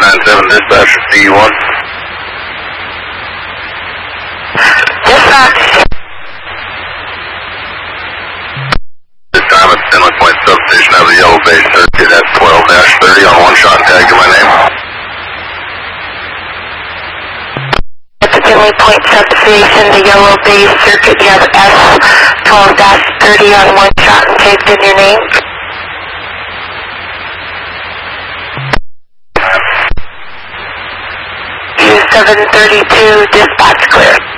597 dispatch C1. Dispatch. This time at Finley Point Substation, I have a yellow base circuit at 12-30 on one shot tag to my name. At the Finley Point Substation, the yellow base circuit, you have S12-30 on one shot and tagged in your name. U732, dispatch clear.